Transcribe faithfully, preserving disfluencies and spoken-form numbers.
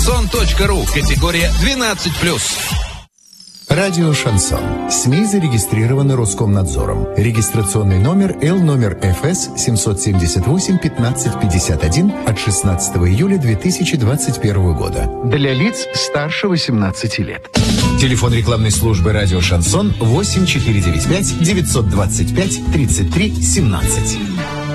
Сон.ру. Категория двенадцать плюс. Радио «Шансон». СМИ зарегистрированы Роскомнадзором. Регистрационный номер Л номер Ф С семь семь восемь пятнадцать пятьдесят один от шестнадцатого июля две тысячи двадцать первого года. Для лиц старше восемнадцати лет. Телефон рекламной службы «Радио «Шансон» восемь четыре девять пять девятьсот двадцать пять тридцать три семнадцать.